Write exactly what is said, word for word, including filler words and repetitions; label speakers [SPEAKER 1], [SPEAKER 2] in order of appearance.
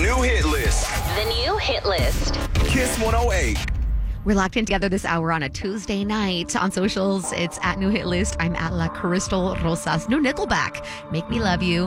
[SPEAKER 1] new hit list.
[SPEAKER 2] The new hit list.
[SPEAKER 1] Kiss one oh eight.
[SPEAKER 3] We're locked in together this hour on a Tuesday night. On socials, it's at New Hit List. I'm at La Crystal Rosas. New Nickelback. Make Me Love You.